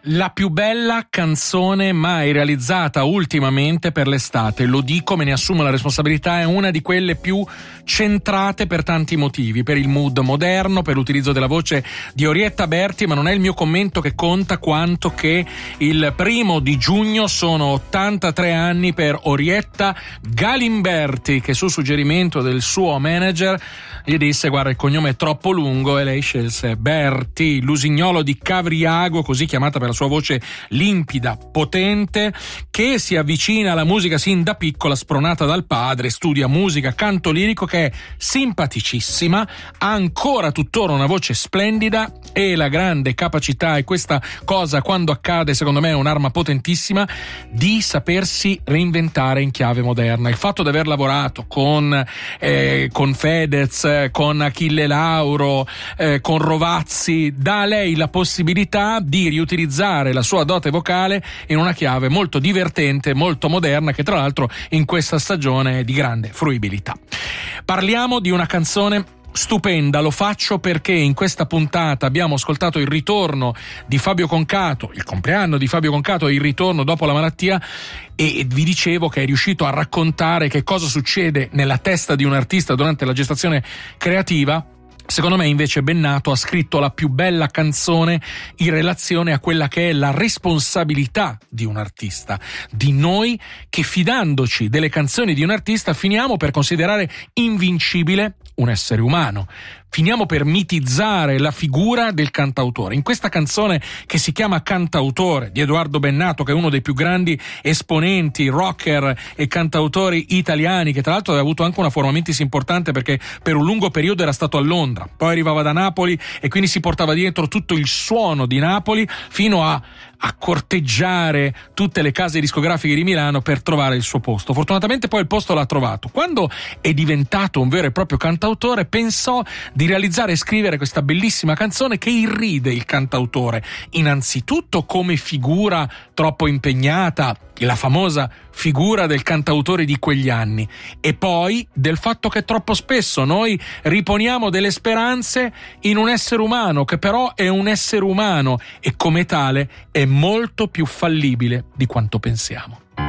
La più bella canzone mai realizzata ultimamente per l'estate, lo dico, me ne assumo la responsabilità, è una di quelle più centrate per tanti motivi, per il mood moderno, per l'utilizzo della voce di Orietta Berti, ma non è il mio commento che conta quanto che il 1 di giugno sono 83 anni per Orietta Galimberti, che su suggerimento del suo manager gli disse: guarda, il cognome è troppo lungo, e lei scelse Berti, Lusignolo di Cavriago, così chiamata per la sua voce limpida, potente, che si avvicina alla musica sin da piccola, spronata dal padre, studia musica, canto lirico, che è simpaticissima, ha ancora tuttora una voce splendida e la grande capacità, e questa cosa quando accade secondo me è un'arma potentissima, di sapersi reinventare in chiave moderna. Il fatto di aver lavorato con Fedez, con Achille Lauro, con Rovazzi, dà a lei la possibilità di riutilizzare la sua dote vocale in una chiave molto divertente, molto moderna, che tra l'altro in questa stagione è di grande fruibilità. Parliamo di una canzone stupenda, lo faccio perché in questa puntata abbiamo ascoltato il ritorno di Fabio Concato, il compleanno di Fabio Concato, il ritorno dopo la malattia, e vi dicevo che è riuscito a raccontare che cosa succede nella testa di un artista durante la gestazione creativa. Secondo me invece Bennato ha scritto la più bella canzone in relazione a quella che è la responsabilità di un artista, di noi che, fidandoci delle canzoni di un artista, finiamo per considerare invincibile un essere umano. Finiamo per mitizzare la figura del cantautore. In questa canzone, che si chiama Cantautore, di Edoardo Bennato, che è uno dei più grandi esponenti, rocker e cantautori italiani, che tra l'altro aveva avuto anche una forma mentis importante perché per un lungo periodo era stato a Londra, poi arrivava da Napoli e quindi si portava dietro tutto il suono di Napoli fino a corteggiare tutte le case discografiche di Milano per trovare il suo posto. Fortunatamente poi il posto l'ha trovato. Quando è diventato un vero e proprio cantautore, pensò di realizzare e scrivere questa bellissima canzone che irride il cantautore, innanzitutto come figura troppo impegnata, la famosa figura del cantautore di quegli anni, e poi del fatto che troppo spesso noi riponiamo delle speranze in un essere umano che però è un essere umano e come tale è molto più fallibile di quanto pensiamo.